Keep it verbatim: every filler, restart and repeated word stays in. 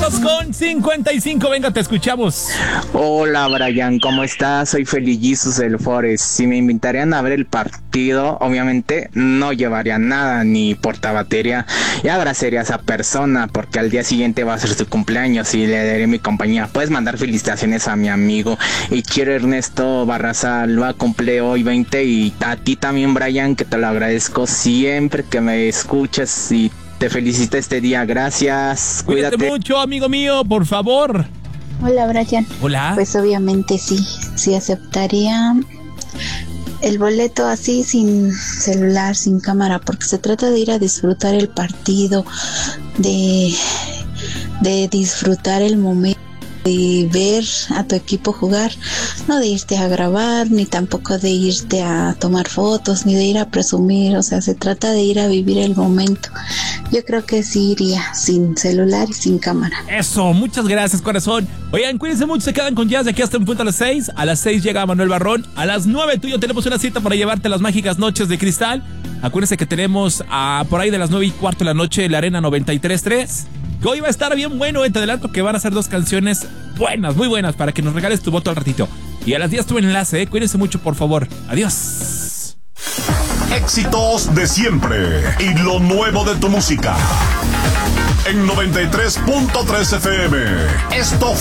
minutos con cincuenta y cinco. Venga, te escuchamos. Hola, Brian, ¿cómo estás? Soy Feli Jesus del Forest. Si me invitarían a ver el partido, obviamente no llevaría nada, ni portabatería, y abrazaría a esa persona, porque al día siguiente va a ser su cumpleaños y le daré mi compañía. Puedes mandar felicitaciones a mi amigo Ichiro Ernesto Barraza, Alba, cumple hoy veinte, y a ti también, Brian, que te lo agradezco siempre que me escuchas y te felicito este día. Gracias. Cuídate, cuídate mucho, amigo mío, por favor. Hola, Brian. Hola. Pues obviamente sí, sí aceptaría el boleto así, sin celular, sin cámara, porque se trata de ir a disfrutar el partido, de, de disfrutar el momento, de ver a tu equipo jugar, no de irte a grabar, ni tampoco de irte a tomar fotos, ni de ir a presumir. O sea, se trata de ir a vivir el momento. Yo creo que sí iría sin celular y sin cámara. Eso, muchas gracias, corazón. Oigan, cuídense mucho, se quedan con Jazz de aquí hasta un punto a las seis. A las seis llega Manuel Barrón. A las nueve tú y yo tenemos una cita para llevarte las mágicas noches de cristal. Acuérdense que tenemos a, por ahí de las nueve y cuarto de la noche la Arena noventa y tres punto tres. Que hoy va a estar bien bueno, te adelanto que van a ser dos canciones buenas, muy buenas, para que nos regales tu voto al ratito. Y a las diez tu enlace, ¿eh? Cuídense mucho, por favor. Adiós. Éxitos de siempre y lo nuevo de tu música. En noventa y tres punto tres F M. Esto fue